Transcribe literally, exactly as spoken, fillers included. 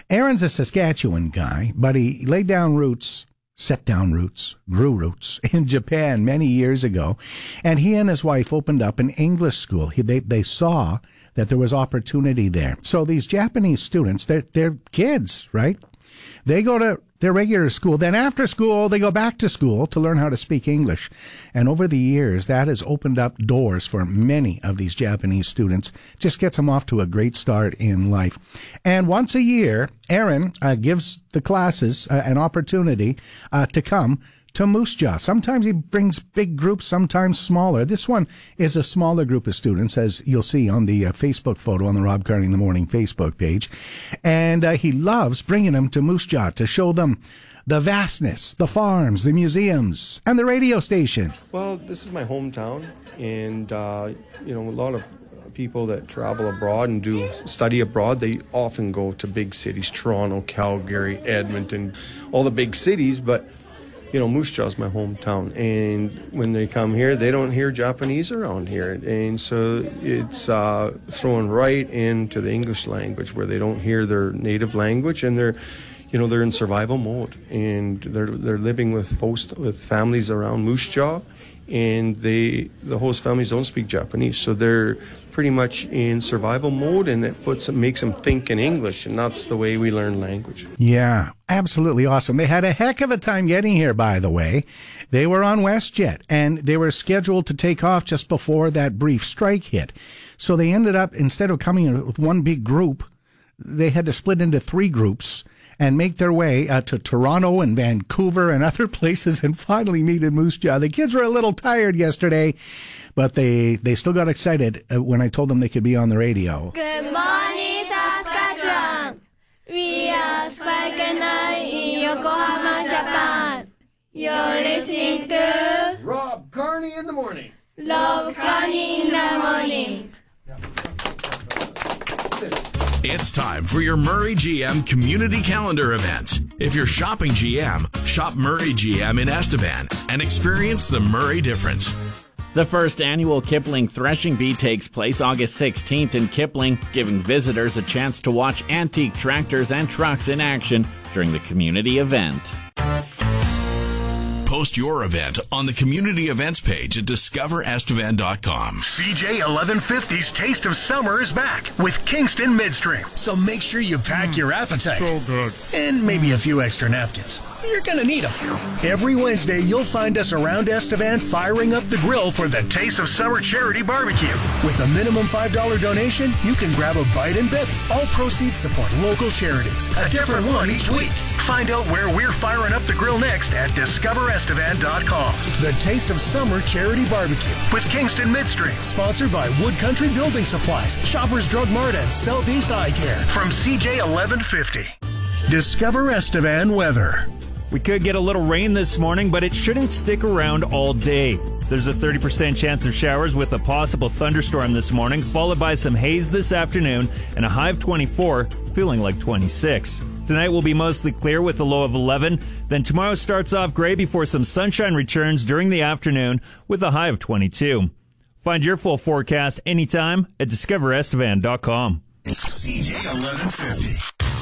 Aaron's a Saskatchewan guy, but he laid down roots, set down roots, grew roots in Japan many years ago. And he and his wife opened up an English school. He, they, they saw that there was opportunity there. So these Japanese students, they're, they're kids, right? They go to their regular school. Then after school, they go back to school to learn how to speak English. And over the years, that has opened up doors for many of these Japanese students. Just gets them off to a great start in life. And once a year, Aaron uh, gives the classes uh, an opportunity uh, to come to Moose Jaw. Sometimes he brings big groups, sometimes smaller. This one is a smaller group of students, as you'll see on the uh, Facebook photo on the Rob Carney in the Morning Facebook page. And uh, he loves bringing them to Moose Jaw to show them the vastness, the farms, the museums, and the radio station. Well, this is my hometown, and, uh, you know, a lot of people that travel abroad and do study abroad, they often go to big cities, Toronto, Calgary, Edmonton, all the big cities, but you know, Moose Jaw is my hometown, and when they come here, they don't hear Japanese around here, and so it's uh, thrown right into the English language where they don't hear their native language, and they're, you know, they're in survival mode, and they're they're living with folks, with families around Moose Jaw, and they the host families don't speak Japanese, so they're pretty much in survival mode, and it puts makes them think in English, and that's the way we learn language. Yeah, absolutely awesome. They had a heck of a time getting here, by the way. They were on WestJet, and they were scheduled to take off just before that brief strike hit. So they ended up, instead of coming in with one big group, they had to split into three groups and make their way uh, to Toronto and Vancouver and other places and finally meet in Moose Jaw. The kids were a little tired yesterday, but they, they still got excited uh, when I told them they could be on the radio. Good morning, Saskatchewan. We are Spike and I in Yokohama, Japan. You're listening to Rob Carney in the Morning. Rob Carney in the Morning. It's time for your Murray G M Community Calendar event. If you're shopping G M, shop Murray G M in Estevan and experience the Murray difference. The first annual Kipling Threshing Bee takes place August sixteenth in Kipling, giving visitors a chance to watch antique tractors and trucks in action during the community event. Post your event on the community events page at discover estevan dot com. C J eleven fifty's Taste of Summer is back with Kingston Midstream. So make sure you pack mm, your appetite. So good. And maybe a few extra napkins. You're going to need them. Every Wednesday, you'll find us around Estevan firing up the grill for the Taste of Summer Charity Barbecue. With a minimum five dollars donation, you can grab a bite and bevy. All proceeds support local charities. A different one each week. Find out where we're firing up the grill next at discover estevan dot com. The Taste of Summer Charity Barbecue with Kingston Midstream. Sponsored by Wood Country Building Supplies, Shoppers Drug Mart, and Southeast Eye Care. From C J eleven fifty. Discover Estevan weather. We could get a little rain this morning, but it shouldn't stick around all day. There's a thirty percent chance of showers with a possible thunderstorm this morning, followed by some haze this afternoon and a high of twenty-four, feeling like twenty-six. Tonight will be mostly clear with a low of eleven. Then tomorrow starts off gray before some sunshine returns during the afternoon with a high of twenty-two. Find your full forecast anytime at discover estevan dot com. C J eleven fifty.